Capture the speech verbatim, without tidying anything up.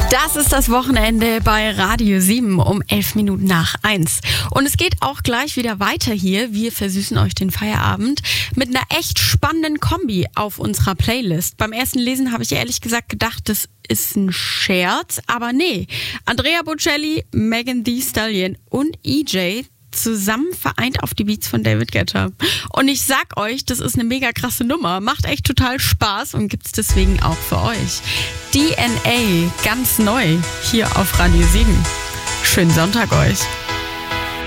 Das ist das Wochenende bei Radio sieben um elf Minuten nach eins. Und es geht auch gleich wieder weiter hier. Wir versüßen euch den Feierabend mit einer echt spannenden Kombi auf unserer Playlist. Beim ersten Lesen habe ich ehrlich gesagt gedacht, das ist ein Scherz. Aber nee, Andrea Bocelli, Megan Thee Stallion und E J zusammen vereint auf die Beats von David Guetta. Und ich sag euch, das ist eine mega krasse Nummer. Macht echt total Spaß und gibt's deswegen auch für euch. D N A, ganz neu, hier auf Radio sieben. Schönen Sonntag euch.